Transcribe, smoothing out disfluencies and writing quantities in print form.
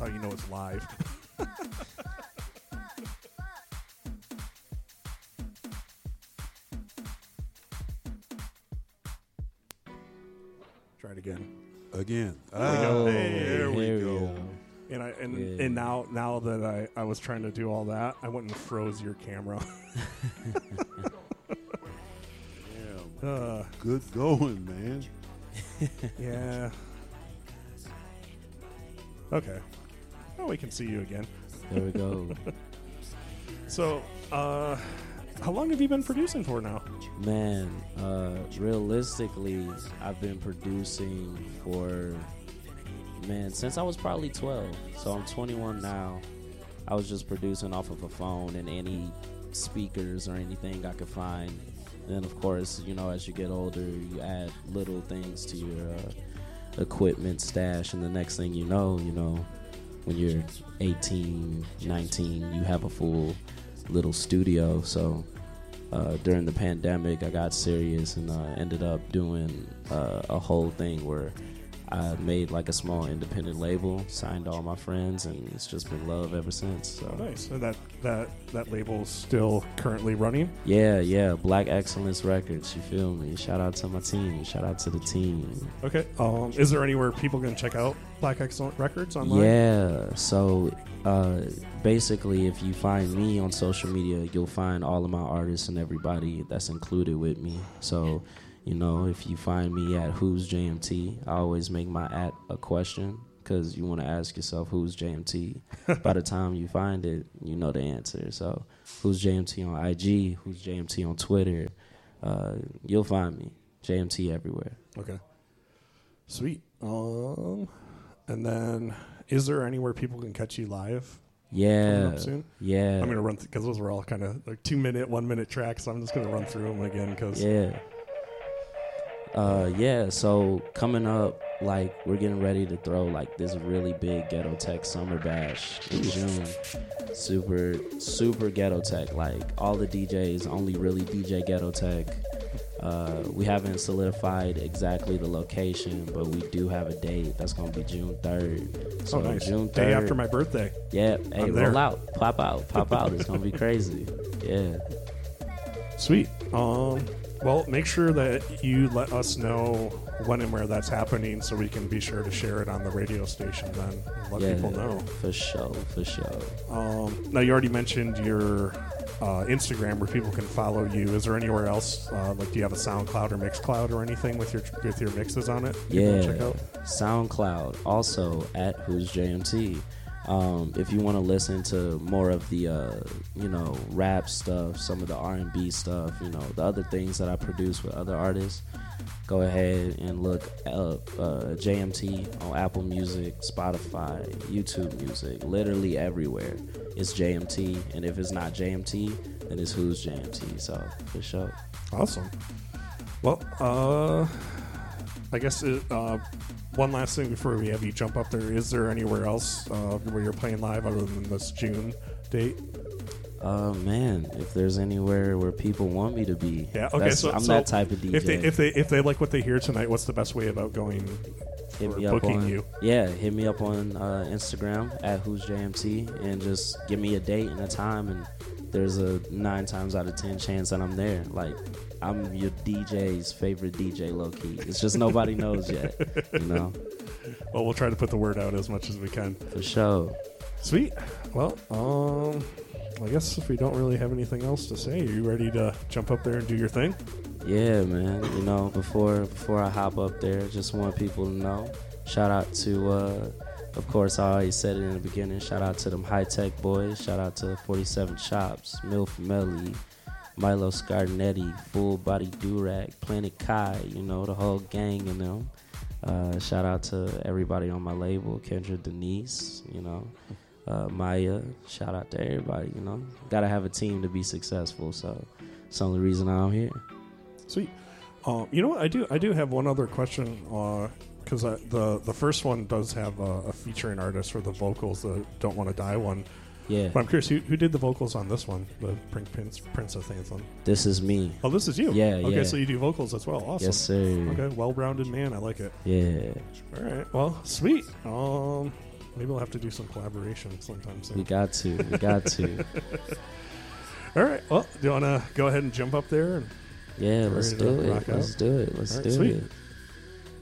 how you know it's live. Try it again. Again. There we Here go. And now that I was trying to do all that, I went and froze your camera. Good going, man. Yeah. Okay. Oh, we can see you again. There we go. So, how long have you been producing for now? Man, realistically, I've been producing for, since I was probably 12. So I'm 21 now. I was just producing off of a phone and any speakers or anything I could find. And then, of course, as you get older, you add little things to your equipment stash. And the next thing you know, when you're 18, 19, you have a full little studio. So during the pandemic, I got serious and ended up doing a whole thing where I made like a small independent label, signed all my friends, and it's just been love ever since. So nice. So that label's still currently running? Yeah. Black Excellence Records. You feel me? Shout out to my team. Shout out to the team. Okay. Is there anywhere people can check out Black Excellence Records online? Yeah. So basically, if you find me on social media, you'll find all of my artists and everybody that's included with me. So, if you find me at Who's JMT, I always make my at a question because you want to ask yourself who's JMT. By the time you find it, you know the answer. So, Who's JMT on IG, Who's JMT on Twitter, you'll find me. JMT everywhere. Okay. Sweet. And then, is there anywhere people can catch you live? Yeah. Coming up soon? Yeah. I'm going to run because those were all kind of like 2-minute, 1-minute tracks. So I'm just going to run through them again because. Yeah. So coming up, like we're getting ready to throw like this really big Ghetto Tech Summer Bash in June. Super, super Ghetto Tech. Like all the DJs only really DJ Ghetto Tech. We haven't solidified exactly the location, but we do have a date. That's going to be June 3rd. So nice. June 3rd. Day after my birthday. Yeah. Hey, I'm there. roll out. Pop out. It's going to be crazy. Yeah. Sweet. Well, make sure that you let us know when and where that's happening so we can be sure to share it on the radio station then and let people know. For sure. Now, you already mentioned your Instagram where people can follow you. Is there anywhere else? Do you have a SoundCloud or Mixcloud or anything with your mixes on it? Check out? SoundCloud. Also at Who's JMT. If you want to listen to more of the rap stuff, some of the R&B stuff, the other things that I produce with other artists, go ahead and look up JMT on Apple Music, Spotify, YouTube Music, literally everywhere. It's JMT, and if it's not JMT, then it's Who's JMT. So for sure. Awesome. Well, I guess one last thing before we have you jump up there. Is there anywhere else where you're playing live other than this June date? Man, if there's anywhere where people want me to be, yeah, okay. I'm that type of DJ. If they like what they hear tonight, what's the best way about going? Hit me up booking you. Yeah, hit me up on Instagram at Who's JMT and just give me a date and a time, and there's a 9 times out of 10 chance that I'm there. Like, I'm your DJ's favorite DJ, low key. It's just nobody knows yet, Well, we'll try to put the word out as much as we can. For sure. Sweet. Well, I guess if we don't really have anything else to say, are you ready to jump up there and do your thing? Yeah, man. Before I hop up there, just want people to know. Shout out to, of course, I already said it in the beginning. Shout out to them High Tech boys. Shout out to 47 Chops, Milf Melly, Milo Scarnetti, Full Body Durag, Planet Kai, the whole gang and them. Shout out to everybody on my label, Kendra Denise, Maya. Shout out to everybody, Gotta have a team to be successful, so it's the only reason I'm here. Sweet. You know what? I do have one other question because the first one does have a featuring artist for the vocals, the Don't Want to Die one. Yeah. But I'm curious, who did the vocals on this one, the Princess Anthem? This is me. Oh, this is you? Yeah, okay, yeah. so you do vocals as well. Awesome. Yes, sir. Okay, well-rounded man. I like it. Yeah. All right. Well, sweet. Maybe we'll have to do some collaboration sometime soon. We got to. We got to. All right. Well, do you want to go ahead and jump up there? And Yeah, let's ready to do it. rock out? Let's do it. Let's All right, do sweet. it.